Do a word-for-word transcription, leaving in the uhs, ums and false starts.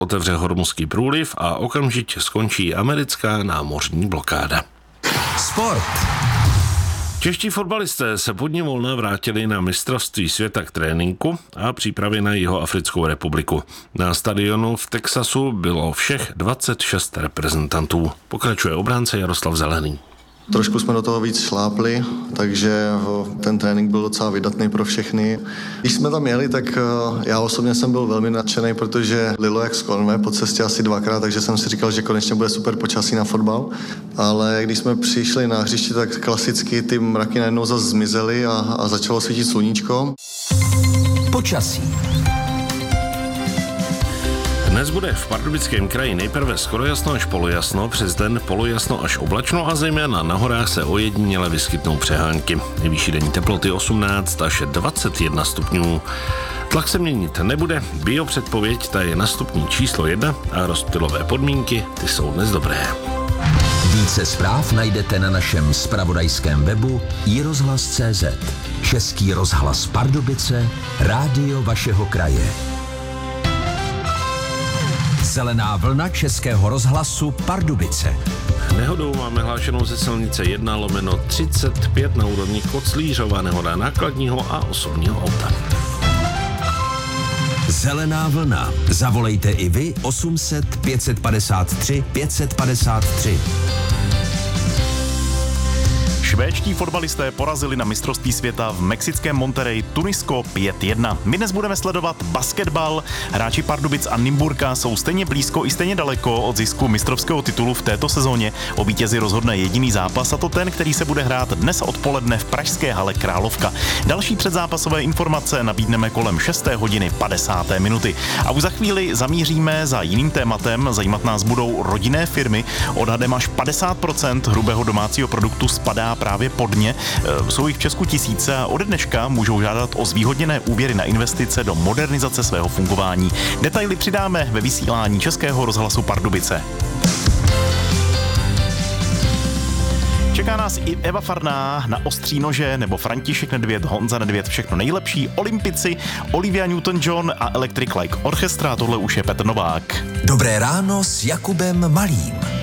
otevře Hormuzský průliv a okamžitě skončí americká námořní blokáda. Sport. Čeští fotbalisté se podně volna vrátili na mistrovství světa k tréninku a přípravě na Jihoafrickou republiku. Na stadionu v Texasu bylo všech dvacet šest reprezentantů. Pokračuje obránce Jaroslav Zelený. Trošku jsme do toho víc šlápli, takže ten trénink byl docela vydatný pro všechny. Když jsme tam jeli, tak já osobně jsem byl velmi nadšený, protože lilo jak z konve po cestě asi dvakrát, takže jsem si říkal, že konečně bude super počasí na fotbal. Ale když jsme přišli na hřiště, tak klasicky ty mraky najednou zase zmizely a, a začalo svítit sluníčko. Počasí. Dnes bude v Pardubickém kraji nejprve skoro jasno až polojasno, přes den polojasno až oblačno a zejména na horách se ojediněle vyskytnou přehánky. Nejvyšší denní teploty osmnáct až dvacet jedna stupňů. Tlak se měnit nebude, biopředpověď ta je na stupni číslo jedna a rozptylové podmínky ty jsou dnes dobré. Více zpráv najdete na našem zpravodajském webu i rozhlas tečka cé zet. Český rozhlas Pardubice, rádio vašeho kraje. Zelená vlna Českého rozhlasu Pardubice. Nehodou máme hlášenou ze silnice jedna lomeno třicet pět na úrovni Koclířova, nehoda nákladního a osobního auta. Zelená vlna. Zavolejte i vy osm set pět padesát tři pět padesát tři. Švédští fotbalisté porazili na mistrovství světa v mexickém Monterrey Tunisko pět jedna. My dnes budeme sledovat basketbal. Hráči Pardubic a Nymburka jsou stejně blízko i stejně daleko od zisku mistrovského titulu v této sezóně. O vítězi rozhodne jediný zápas, a to ten, který se bude hrát dnes odpoledne v pražské hale Královka. Další předzápasové informace nabídneme kolem šesté hodiny padesáté minuty. A už za chvíli zamíříme za jiným tématem. Zajímat nás budou rodinné firmy. Odhadem až padesát procent hrubého domácího produktu spadá právě pod ně. Jsou jich v Česku tisíce a ode dneška můžou žádat o zvýhodněné úvěry na investice do modernizace svého fungování. Detaily přidáme ve vysílání Českého rozhlasu Pardubice. Čeká nás i Eva Farná na ostří nože, nebo František Nedvěd, Honza Nedvěd, všechno nejlepší, Olympici, Olivia Newton-John a Electric Light Orchestra, tohle už je Petr Novák. Dobré ráno s Jakubem Malým.